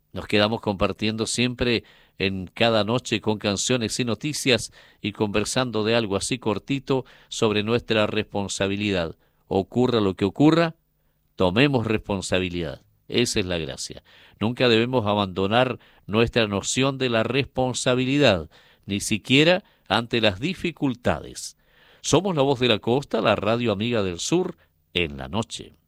Nos quedamos compartiendo siempre en cada noche con canciones y noticias y conversando de algo así cortito sobre nuestra responsabilidad. Ocurra lo que ocurra, tomemos responsabilidad. Esa es la gracia. Nunca debemos abandonar nuestra noción de la responsabilidad, ni siquiera ante las dificultades. Somos la voz de la costa, la radio amiga del sur, en la noche.